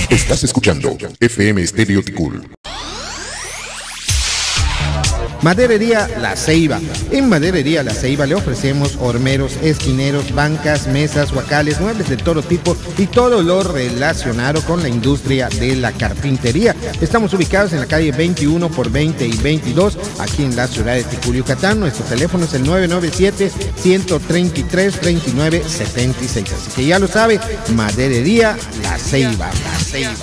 Estás escuchando FM Estéreo Ticul. Maderería La Ceiba. En Maderería La Ceiba le ofrecemos hormeros, esquineros, bancas, mesas, huacales, muebles de todo tipo y todo lo relacionado con la industria de la carpintería. Estamos ubicados en la calle 21 por 20 y 22, aquí en la ciudad de Ticul, Yucatán. Nuestro teléfono es el 997-133-3976. Así que ya lo sabe, Maderería La Ceiba. La Ceiba.